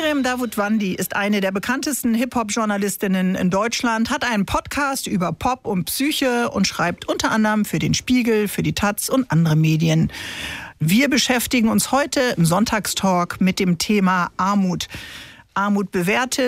Miriam Davutwandi ist eine der bekanntesten Hip-Hop-Journalistinnen in Deutschland, hat einen Podcast über Pop und Psyche und schreibt unter anderem für den Spiegel, für die Taz und andere Medien. Wir beschäftigen uns heute im Sonntagstalk mit dem Thema Armut. Armut bewertet,